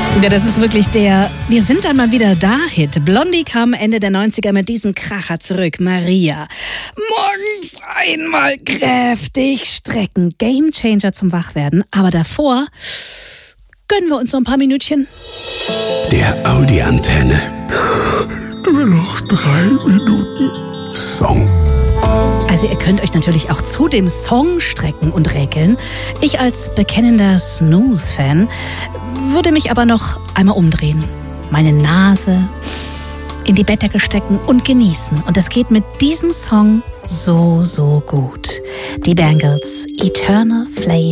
Ja, das ist wirklich der Wir sind dann mal wieder da-Hit. Blondie kam Ende der 90er mit diesem Kracher zurück. Maria. Morgens einmal kräftig strecken. Gamechanger zum Wachwerden. Aber davor gönnen wir uns noch ein paar Minütchen. Der Audi-Antenne. Nur noch 3 Minuten Song. Also ihr könnt euch natürlich auch zu dem Song strecken und räkeln. Ich als bekennender Snooze-Fan würde mich aber noch einmal umdrehen. Meine Nase in die Bettdecke stecken und genießen. Und das geht mit diesem Song so, so gut. Die Bangles, Eternal Flame.